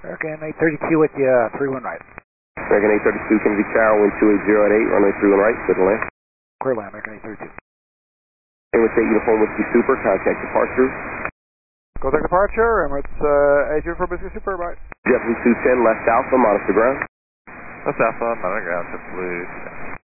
American 832 with you, 31 right. American 832, Kennedy Tower, wind 280 at 8, runway 31 right, clear to land. Clear land, American 832. Emirates 8 Uniform Whiskey Super, contact departure. Contact departure, Emirates 8 Uniform Whiskey Super, bye. JetBlue 210, left alpha, monitor ground. Left alpha, monitor ground, JetBlue.